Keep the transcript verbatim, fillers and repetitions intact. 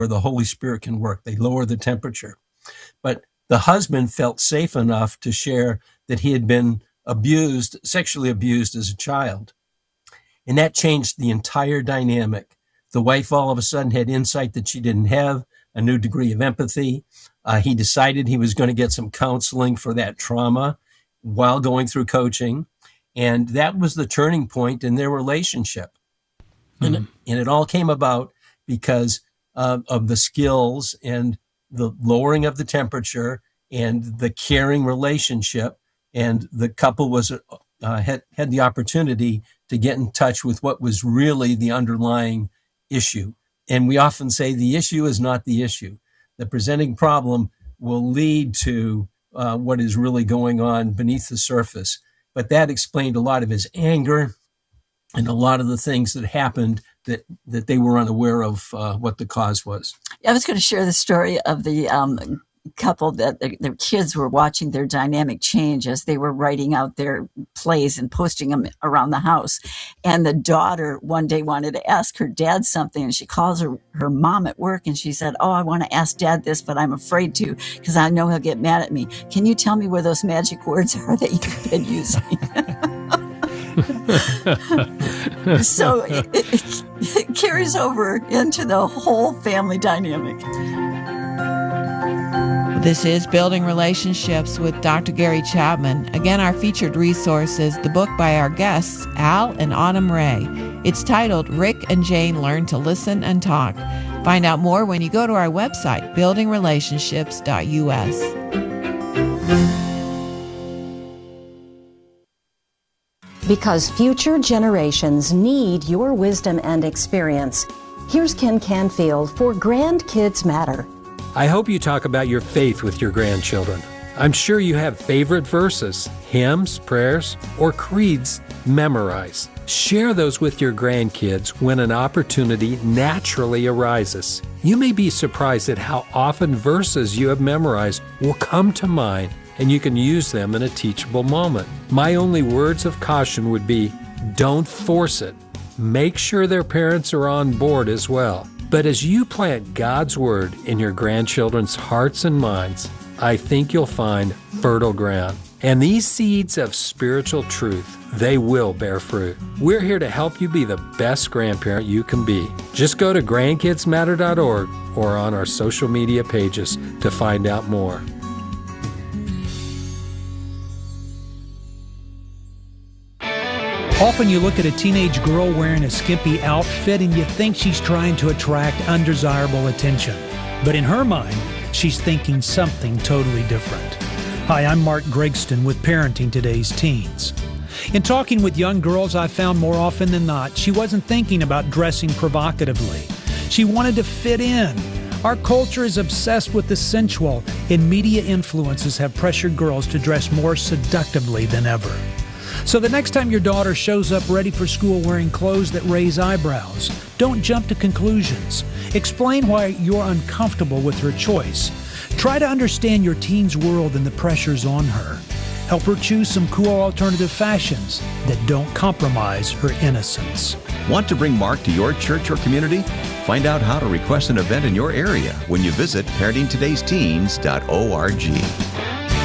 where the Holy Spirit can work. They lower the temperature. But the husband felt safe enough to share that he had been abused, sexually abused as a child. And that changed the entire dynamic. The wife all of a sudden had insight that she didn't have, a new degree of empathy. Uh, he decided he was going to get some counseling for that trauma while going through coaching. And that was the turning point in their relationship. Mm-hmm. And, and it all came about because uh, of the skills and the lowering of the temperature and the caring relationship. And the couple was uh, had, had the opportunity to get in touch with what was really the underlying issue. And we often say the issue is not the issue. The presenting problem will lead to uh, what is really going on beneath the surface. But that explained a lot of his anger and a lot of the things that happened that, that they were unaware of uh, what the cause was. I was going to share the story of the um, couple that their, their kids were watching their dynamic change as they were writing out their plays and posting them around the house. And the daughter one day wanted to ask her dad something, and she calls her, her mom at work, and she said, oh, I want to ask dad this, but I'm afraid to because I know he'll get mad at me. Can you tell me where those magic words are that you've been using? So it, it, it carries over into the whole family dynamic. This is Building Relationships with Doctor Gary Chapman. Again, our featured resource is the book by our guests, Al and Autumn Ray. It's titled Rick and Jane Learn to Listen and Talk. Find out more when you go to our website, building relationships dot U S. Because future generations need your wisdom and experience. Here's Ken Canfield for Grandkids Matter. I hope you talk about your faith with your grandchildren. I'm sure you have favorite verses, hymns, prayers, or creeds memorized. Share those with your grandkids when an opportunity naturally arises. You may be surprised at how often verses you have memorized will come to mind, and you can use them in a teachable moment. My only words of caution would be, don't force it. Make sure their parents are on board as well. But as you plant God's Word in your grandchildren's hearts and minds, I think you'll find fertile ground. And these seeds of spiritual truth, they will bear fruit. We're here to help you be the best grandparent you can be. Just go to grandkids matter dot org or on our social media pages to find out more. Often you look at a teenage girl wearing a skimpy outfit and you think she's trying to attract undesirable attention. But in her mind, she's thinking something totally different. Hi, I'm Mark Gregston with Parenting Today's Teens. In talking with young girls, I found more often than not, she wasn't thinking about dressing provocatively. She wanted to fit in. Our culture is obsessed with the sensual, and media influences have pressured girls to dress more seductively than ever. So the next time your daughter shows up ready for school wearing clothes that raise eyebrows, don't jump to conclusions. Explain why you're uncomfortable with her choice. Try to understand your teen's world and the pressures on her. Help her choose some cool alternative fashions that don't compromise her innocence. Want to bring Mark to your church or community? Find out how to request an event in your area when you visit parenting todays teens dot org.